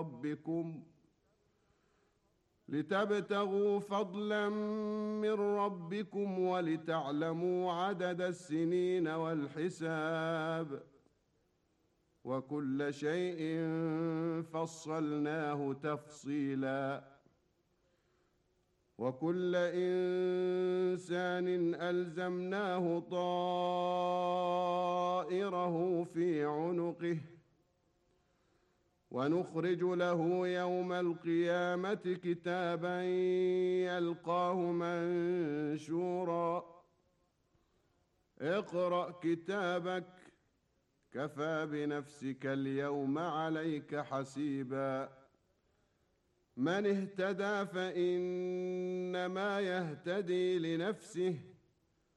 ربكم لتبتغوا فضلا من ربكم ولتعلموا عدد السنين والحساب وكل شيء فصلناه تفصيلا وكل إنسان ألزمناه طائره في عنقه ونخرج له يوم القيامة كتابا يلقاه منشورا اقرأ كتابك كفى بنفسك اليوم عليك حسيبا من اهتدى فإنما يهتدي لنفسه